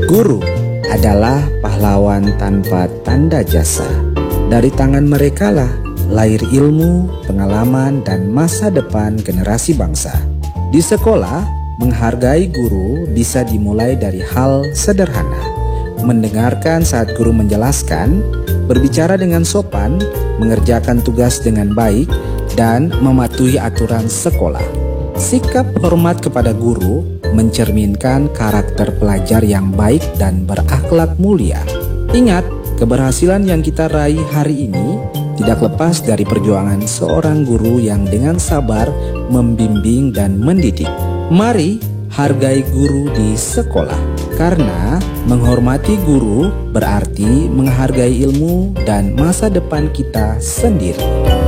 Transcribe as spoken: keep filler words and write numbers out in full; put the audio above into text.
Guru adalah pahlawan tanpa tanda jasa. Dari tangan merekalah lahir ilmu, pengalaman, dan masa depan generasi bangsa. Di sekolah, menghargai guru bisa dimulai dari hal sederhana. Mendengarkan saat guru menjelaskan, berbicara dengan sopan, mengerjakan tugas dengan baik, dan mematuhi aturan sekolah. Sikap hormat kepada guru mencerminkan karakter pelajar yang baik dan berakhlak mulia. Ingat, keberhasilan yang kita raih hari ini tidak lepas dari perjuangan seorang guru yang dengan sabar membimbing dan mendidik. Mari hargai guru di sekolah, karena menghormati guru berarti menghargai ilmu dan masa depan kita sendiri.